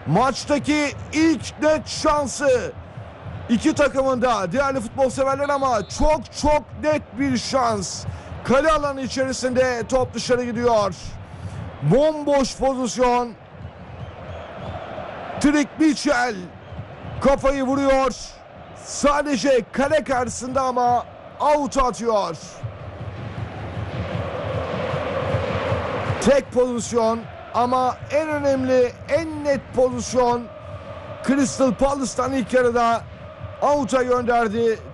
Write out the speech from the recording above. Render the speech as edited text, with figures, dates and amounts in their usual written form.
Maçtaki ilk net şansı iki takımın da, değerli futbol severler, ama çok net bir şans. Kale alanı içerisinde top dışarı gidiyor. Bomboş pozisyon. Trik Mitchell kafayı vuruyor. Sadece kale karşısında ama out atıyor. Tek pozisyon ama en önemli, en net pozisyon. Crystal Palace'tan ilk yarıda out'a gönderdi